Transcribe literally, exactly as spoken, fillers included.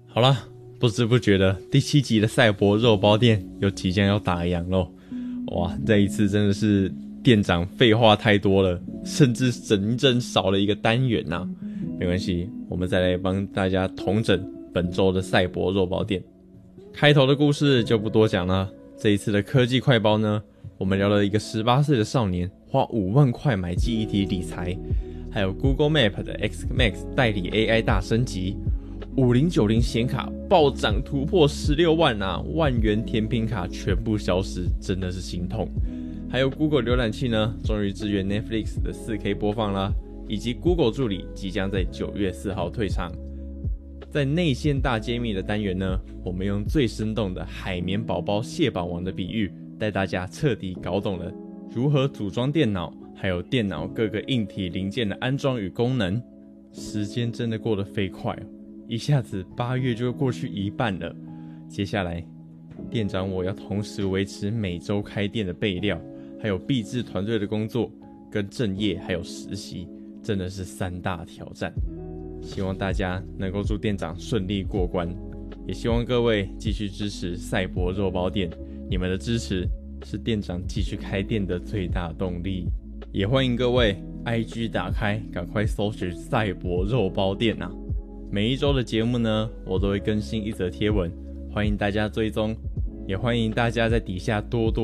好啦，不知不觉的第七集的赛博肉包店又即将要打烊咯。哇，这一次真的是店长废话太多了，甚至整整少了一个单元啊。没关系，我们再来帮大家统整本周的赛博肉包店。开头的故事就不多讲了，这一次的科技快报呢，我们聊了一个十八岁的少年花五万块买记忆体理财，还有 Google Map 的 X Max 代理 A I 大升级，五零九零显卡暴涨突破十六万啊，万元甜品卡全部消失，真的是心痛。还有 Google 浏览器呢，终于支援 Netflix 的 四K 播放啦，以及 Google 助理即将在九月四号退场。在内线大揭秘的单元呢，我们用最生动的海绵宝宝蟹堡王的比喻，带大家彻底搞懂了如何组装电脑，还有电脑各个硬体零件的安装与功能。时间真的过得飞快哦，一下子八月就过去一半了。接下来，店长我要同时维持每周开店的备料，还有毕制团队的工作，跟正业还有实习，真的是三大挑战。希望大家能够祝店长顺利过关，也希望各位继续支持赛博肉包店，你们的支持是店长继续开店的最大动力。也欢迎各位 I G 打开，赶快搜寻赛博肉包店啊！每一周的节目呢，我都会更新一则贴文，欢迎大家追踪，也欢迎大家在底下多多